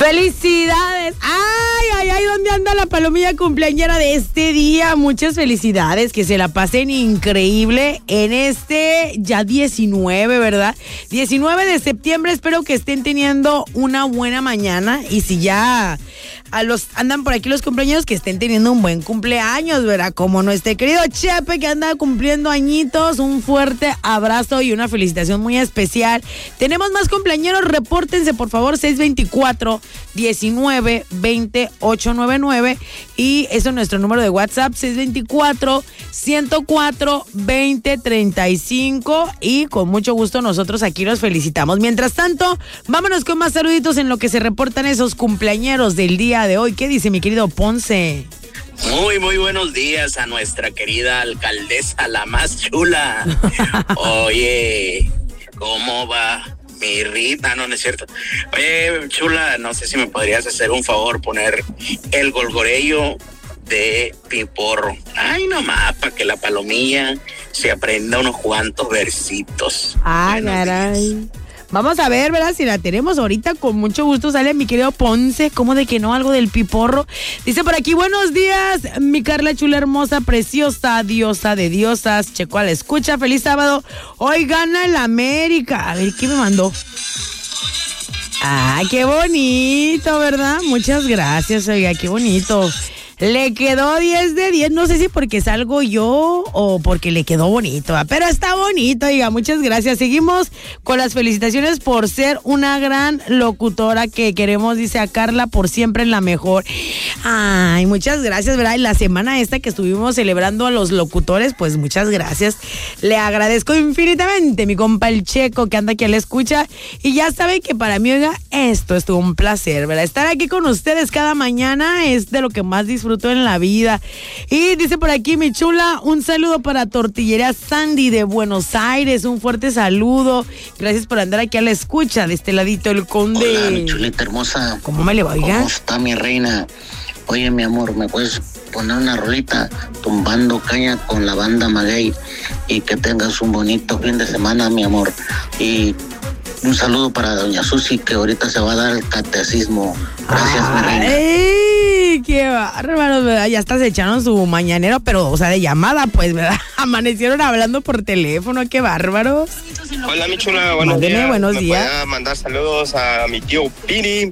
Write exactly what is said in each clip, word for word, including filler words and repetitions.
¡Felicidades! ¡Ay, ay, ay! ¿Dónde anda la palomilla cumpleañera de este día? Muchas felicidades, que se la pasen increíble en este ya diecinueve, ¿verdad? diecinueve de septiembre, espero que estén teniendo una buena mañana y si ya a los andan por aquí los cumpleaños, que estén teniendo un buen cumpleaños, ¿verdad? Como nuestro querido Chepe, que anda cumpliendo añitos, un fuerte abrazo y una felicitación muy especial. Tenemos más cumpleañeros, repórtense por favor, seis veinticuatro, diecinueve, veinte, ochocientos noventa y nueve y eso es nuestro número de WhatsApp, seis veinticuatro, ciento cuatro, veinte, treinta y cinco y con mucho gusto nosotros aquí los felicitamos. Mientras tanto, vámonos con más saluditos en lo que se reportan esos cumpleañeros del día de hoy. ¿Qué dice mi querido Ponce? Muy, muy buenos días a nuestra querida alcaldesa, la más chula. Oye, ¿cómo va mi Rita? No, no es cierto. Oye, chula, no sé si me podrías hacer un favor, poner el golgorello de Piporro. Ay, nomás, para que la palomilla se aprenda unos cuantos versitos. Ah, caray. Vamos a ver, ¿verdad? Si la tenemos ahorita, con mucho gusto sale mi querido Ponce. ¿Cómo de que no? Algo del Piporro. Dice por aquí, buenos días, mi Carla chula, hermosa, preciosa, diosa de diosas. Checo a la escucha, feliz sábado. Hoy gana el América. A ver, ¿qué me mandó? Ah, qué bonito, ¿verdad? Muchas gracias, oiga, qué bonito. Le quedó diez de diez, no sé si porque salgo yo o porque le quedó bonito, ¿eh? Pero está bonito, oiga, muchas gracias. Seguimos con las felicitaciones por ser una gran locutora que queremos, dice a Carla, por siempre la mejor. Ay, muchas gracias, ¿verdad? Y la semana esta que estuvimos celebrando a los locutores, pues muchas gracias. Le agradezco infinitamente, mi compa el Checo, que anda aquí a la escucha. Y ya saben que para mí, oiga, esto estuvo un placer, ¿verdad? Estar aquí con ustedes cada mañana es de lo que más disfruto en la vida. Y dice por aquí mi chula, un saludo para Tortillería Sandy de Buenos Aires, un fuerte saludo, gracias por andar aquí a la escucha de este ladito el Conde. Hola mi chulita hermosa, ¿cómo me le va, oiga? ¿Cómo está mi reina? Oye mi amor, ¿me puedes poner una rolita tumbando caña con la banda Maguey? Y que tengas un bonito fin de semana, mi amor. Y un saludo para doña Susi, que ahorita se va a dar el catecismo. Gracias, Ay, mi reina. ¡Ey! ¡Qué bárbaros, ¿verdad? Ya hasta se echaron su mañanero, pero, o sea, de llamada, pues, ¿verdad? Amanecieron hablando por teléfono, ¡qué bárbaros! Hola, mi chula, buenos Mándeme, días. buenos ¿Me días. podía mandar saludos a mi tío Piri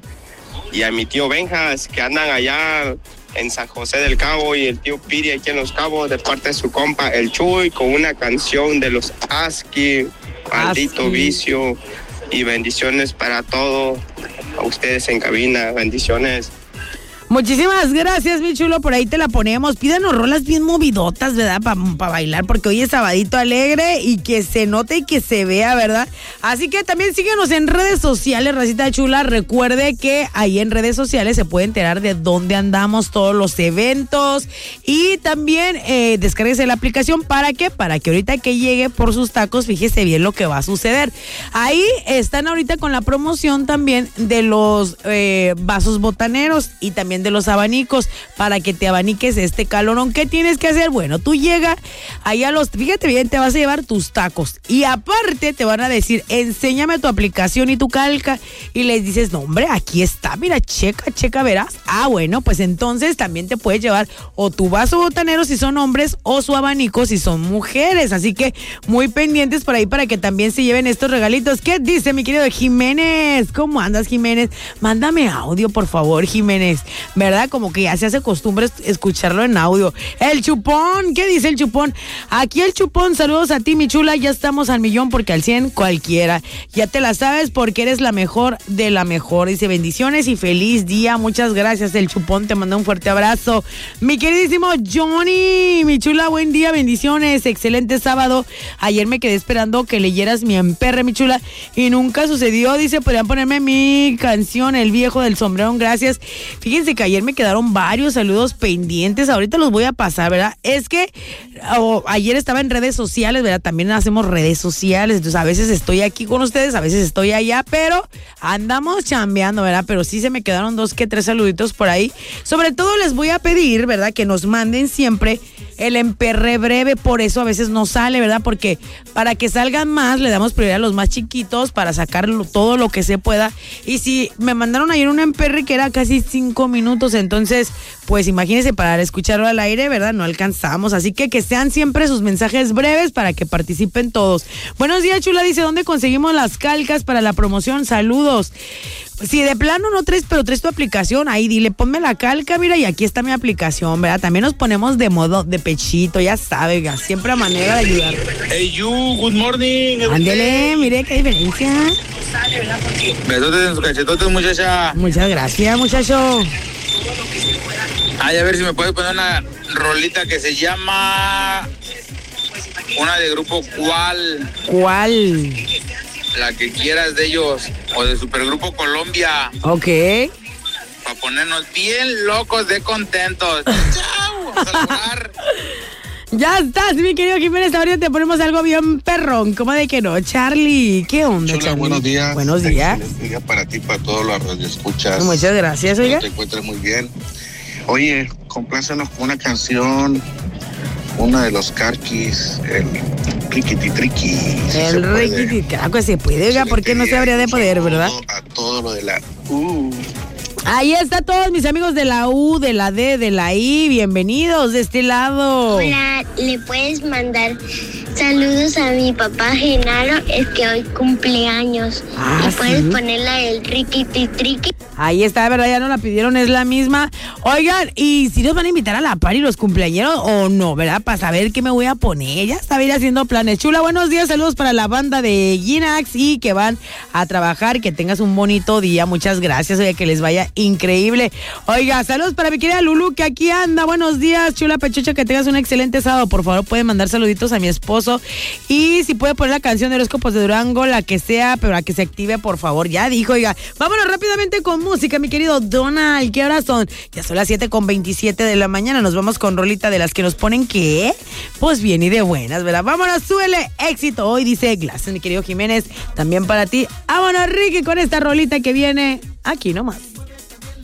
y a mi tío Benjas, que andan allá en San José del Cabo, y el tío Piri aquí en Los Cabos, de parte de su compa, el Chuy, con una canción de los Aski, Maldito Aski. Vicio, y bendiciones para todos, a ustedes en cabina, bendiciones. Muchísimas gracias, mi chulo, por ahí te la ponemos. Pídanos rolas bien movidotas, ¿verdad? Para pa bailar, porque hoy es sabadito alegre y que se note y que se vea, ¿verdad? Así que también síguenos en redes sociales, racita chula. Recuerde que ahí en redes sociales se puede enterar de dónde andamos, todos los eventos. Y también eh, descárguese la aplicación. ¿Para qué? Para que ahorita que llegue por sus tacos, fíjese bien lo que va a suceder. Ahí están ahorita con la promoción también de los eh, vasos botaneros y también de los abanicos, para que te abaniques este calorón. ¿Qué tienes que hacer? Bueno, tú llega ahí a los, fíjate bien, te vas a llevar tus tacos y aparte te van a decir, enséñame tu aplicación y tu calca, y les dices, no hombre, aquí está, mira, checa, checa, verás. Ah, bueno, pues entonces también te puedes llevar o tu vaso botanero si son hombres o su abanico si son mujeres, así que muy pendientes por ahí para que también se lleven estos regalitos. ¿Qué dice mi querido Jiménez? ¿Cómo andas, Jiménez? Mándame audio, por favor, Jiménez, ¿verdad? Como que ya se hace costumbre escucharlo en audio. El Chupón, ¿qué dice el Chupón? Aquí el Chupón, saludos a ti, mi chula, ya estamos al millón porque al cien cualquiera. Ya te la sabes porque eres la mejor de la mejor. Dice bendiciones y feliz día. Muchas gracias, el Chupón, te manda un fuerte abrazo. Mi queridísimo Johnny, mi chula, buen día, bendiciones, excelente sábado. Ayer me quedé esperando que leyeras mi emperre, mi chula, y nunca sucedió. Dice, podrían ponerme mi canción, El Viejo del Sombrerón, gracias. Fíjense que ayer me quedaron varios saludos pendientes, ahorita los voy a pasar, ¿verdad? Es que o ayer estaba en redes sociales, ¿verdad? También hacemos redes sociales, entonces a veces estoy aquí con ustedes, a veces estoy allá, pero andamos chambeando, ¿verdad? Pero sí se me quedaron dos que tres saluditos por ahí. Sobre todo les voy a pedir, ¿verdad? Que nos manden siempre el emperre breve, por eso a veces no sale, ¿verdad? Porque para que salgan más, le damos prioridad a los más chiquitos para sacar todo lo que se pueda. Y si me mandaron ayer un emperre que era casi cinco minutos, entonces, pues imagínense, para escucharlo al aire, ¿verdad? No alcanzamos. Así que que sean siempre sus mensajes breves para que participen todos. Buenos días, chula, dice, ¿dónde conseguimos las calcas para la promoción? Saludos. Si de plano no traes, pero traes tu aplicación, ahí dile, ponme la calca, mira, y aquí está mi aplicación, ¿verdad? También nos ponemos de modo de pechito, ya sabes, siempre a manera de ayudar. Hey, you, good morning. Ándele, mire qué diferencia. Besotes en sus cachetotes, muchacha. Muchas gracias, muchacho. Ay, a ver si me puedes poner una rolita que se llama... Una de grupo ¿Cuál? ¿Cuál? La que quieras de ellos, o de Supergrupo Colombia. Ok. Para ponernos bien locos de contentos. ¡Chao! A saludar. Ya estás, mi querido Jiménez. Ahorita te ponemos algo bien perrón. ¿Cómo de que no? Charlie, ¿qué onda, Chula, Charlie? buenos días. Buenos días. Día para ti, para todos los radioescuchas. Muchas gracias, oiga. Que te encuentres muy bien. Oye, complácenos con una canción, una de los Carquis, el Riquiti Triqui. Si el Riquiti, claro que se puede, oiga, ¿por qué no se habría de poder, verdad? A todo lo de la U. Ahí está todos mis amigos de la U, de la D, de la I, bienvenidos de este lado. Hola, ¿le puedes mandar saludos a mi papá Genaro? Es que hoy cumpleaños. Ah, ¿y puedes ¿sí? ponerla del Riquiti Triqui? Ahí está, ¿verdad? Ya no la pidieron, es la misma. Oigan, ¿y si nos van a invitar a la party los cumpleañeros o no, verdad? Para saber qué me voy a poner. Ya estaba ir haciendo planes. Chula, buenos días, saludos para la banda de Ginax y que van a trabajar. Que tengas un bonito día. Muchas gracias, oiga, que les vaya increíble. Oiga, saludos para mi querida Lulu, que aquí anda. Buenos días, chula pechucha, que tengas un excelente sábado. Por favor, pueden mandar saluditos a mi esposo. Y si puede poner la canción de Horóscopos de Durango, la que sea, pero la que se active, por favor. Ya dijo, oiga. Vámonos rápidamente con música, mi querido Donald. ¿Qué horas son? Ya son las siete con veintisiete de la mañana. Nos vamos con rolita de las que nos ponen que, pues bien y de buenas, ¿verdad? Vámonos, súbele, éxito. Hoy dice Glass, mi querido Jiménez, también para ti. Vámonos, Ricky, con esta rolita que viene aquí nomás.